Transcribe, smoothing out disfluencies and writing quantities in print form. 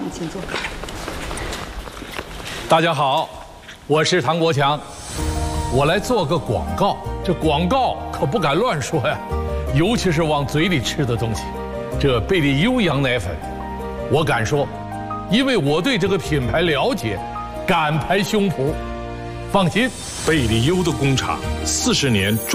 你请坐。 大家好，我是唐国强，我来做个广告。这广告可不敢乱说呀，尤其是往嘴里吃的东西。这贝利优羊奶粉，我敢说，因为我对这个品牌了解，敢拍胸脯，放心。 贝利优的工厂40年。